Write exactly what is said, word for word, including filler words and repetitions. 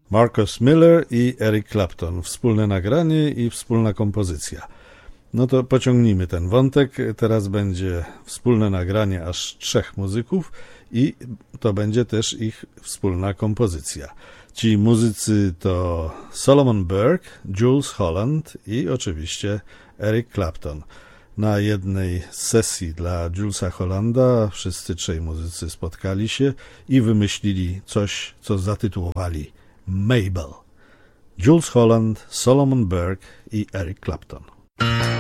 Marcus Miller i Eric Clapton. Wspólne nagranie i wspólna kompozycja. No to pociągnijmy ten wątek. Teraz będzie wspólne nagranie aż trzech muzyków i to będzie też ich wspólna kompozycja. Ci muzycy to Solomon Burke, Jools Holland i oczywiście Eric Clapton. Na jednej sesji dla Joolsa Hollanda wszyscy trzej muzycy spotkali się i wymyślili coś, co zatytułowali Mabel. Jools Holland, Solomon Burke i Eric Clapton.